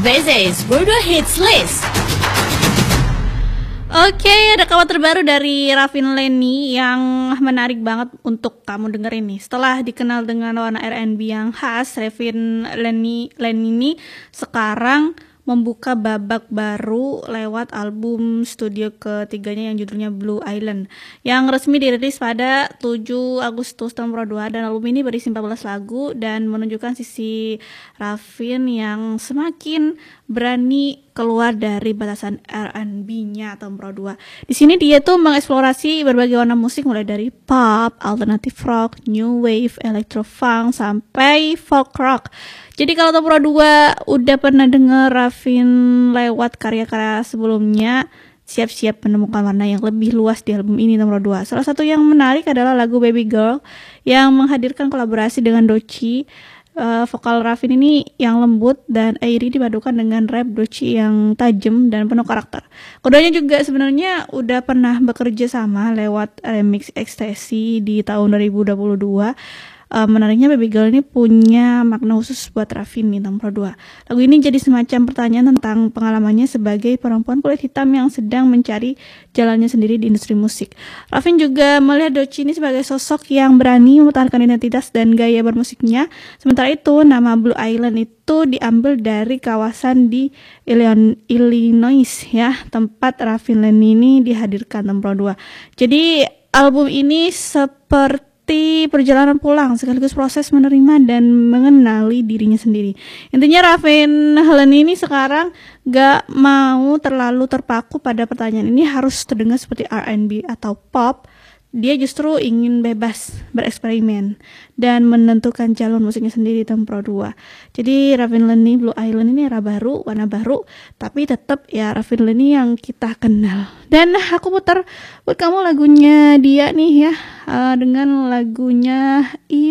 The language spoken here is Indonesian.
This is Border Hits List. Oke, ada kabar terbaru dari Raffin Lenny yang menarik banget untuk kamu dengerin nih. Setelah dikenal dengan warna R&B yang khas, Raffin Lenny ini sekarang membuka babak baru lewat album studio ketiganya yang judulnya Blue Island yang resmi dirilis pada 7 Agustus tahun 2022, dan album ini berisi 14 lagu dan menunjukkan sisi Raffin yang semakin berani keluar dari batasan R&B-nya tahun 2022. Di sini dia tuh mengeksplorasi berbagai warna musik mulai dari pop, alternative rock, new wave, electro funk sampai folk rock. Jadi kalau tahun 2022 udah pernah denger Raffin lewat karya-karya sebelumnya, siap-siap menemukan warna yang lebih luas di album ini tahun 2022. Salah satu yang menarik adalah lagu Baby Girl yang menghadirkan kolaborasi dengan Doechii. Vokal Raffin ini yang lembut dan airy dipadukan dengan rap Doechii yang tajam dan penuh karakter. Keduanya juga sebenarnya udah pernah bekerja sama lewat remix Ecstasy di tahun 2022. Menariknya Baby Girl ini punya makna khusus buat Raffin nih tahun 2022. Lagu ini jadi semacam pertanyaan tentang pengalamannya sebagai perempuan kulit hitam yang sedang mencari jalannya sendiri di industri musik. Raffin juga melihat Doechii ini sebagai sosok yang berani mempertahankan identitas dan gaya bermusiknya. Sementara itu, nama Blue Island itu diambil dari kawasan di Illinois ya, tempat Raffin Lenny ini dihadirkan tahun 2022. Jadi album ini seperti perjalanan pulang sekaligus proses menerima dan mengenali dirinya sendiri. Intinya Raffin Lenny ini sekarang gak mau terlalu terpaku pada pertanyaan ini harus terdengar seperti R&B atau pop. Dia justru ingin bebas bereksperimen dan menentukan jalur musiknya sendiri tahun 2022. Jadi Raffin Lenny Blue Island ini era baru, warna baru, tapi tetap ya Raffin Lenny yang kita kenal. Dan aku putar buat kamu lagunya dia nih ya, dengan lagunya